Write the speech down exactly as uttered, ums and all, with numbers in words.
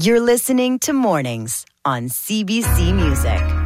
You're listening to Mornings on C B C Music.